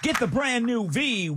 Get the brand new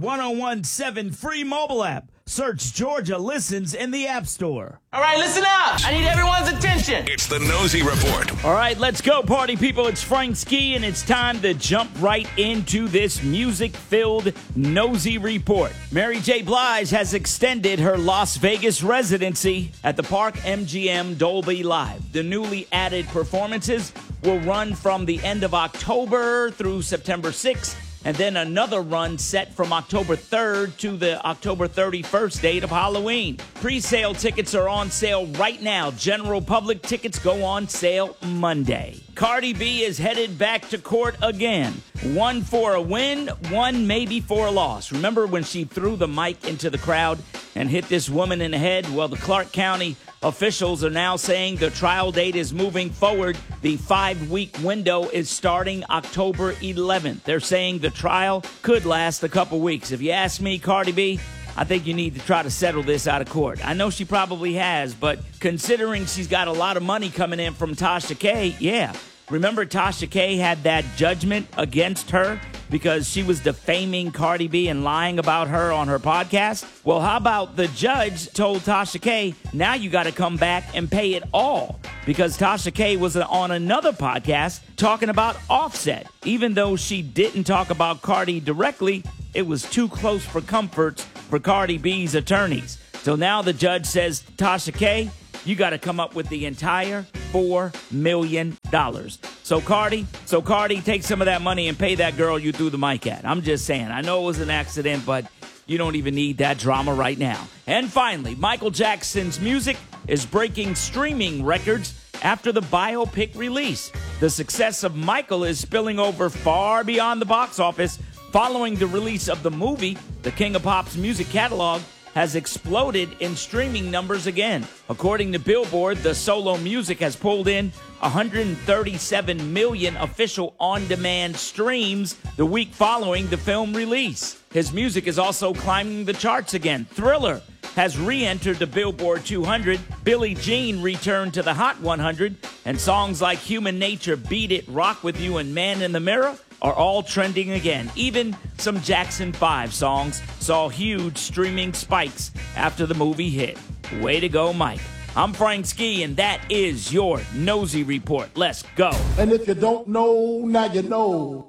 V1017 free mobile app. Search Georgia Listens in the App Store. All right, listen up. I need everyone's attention. It's the Nosy Report. All right, let's go, party people. It's Frank Ski, and it's time to jump right into this music-filled Nosy Report. Mary J. Blige has extended her Las Vegas residency at the Park MGM Dolby Live. The newly added performances will run from the end of October through September 6th, and then another run set from October 3rd to the October 31st date of Halloween. Pre-sale tickets are on sale right now. General public tickets go on sale Monday. Cardi B is headed back to court again. One for a win, one maybe for a loss. Remember when she threw the mic into the crowd and hit this woman in the head? Well, the Clark County officials are now saying the trial date is moving forward. The 5-week window is starting October 11th. They're saying the trial could last a couple weeks. If you ask me, Cardi B, I think you need to try to settle this out of court. I know she probably has, but considering she's got a lot of money coming in from Tasha K, yeah. Remember Tasha K had that judgment against her because she was defaming Cardi B and lying about her on her podcast? Well, how about the judge told Tasha K, now you got to come back and pay it all, because Tasha K was on another podcast talking about Offset. Even though she didn't talk about Cardi directly, it was too close for comfort for Cardi B's attorneys. So now the judge says, Tasha K, you got to come up with the entire $4 million. So Cardi, take some of that money and pay that girl you threw the mic at. I'm just saying. I know it was an accident, but you don't even need that drama right now. And finally, Michael Jackson's music is breaking streaming records after the biopic release. The success of Michael is spilling over far beyond the box office. Following the release of the movie, the King of Pop's music catalog has exploded in streaming numbers again. According to Billboard, the solo music has pulled in 137 million official on-demand streams the week following the film release. His music is also climbing the charts again. Thriller has re-entered the Billboard 200, Billie Jean returned to the Hot 100, and songs like Human Nature, Beat It, Rock With You, and Man in the Mirror are all trending again. Even some Jackson 5 songs saw huge streaming spikes after the movie hit. Way to go, Mike. I'm Frank Ski, and that is your Nosy Report. Let's go. And if you don't know, now you know.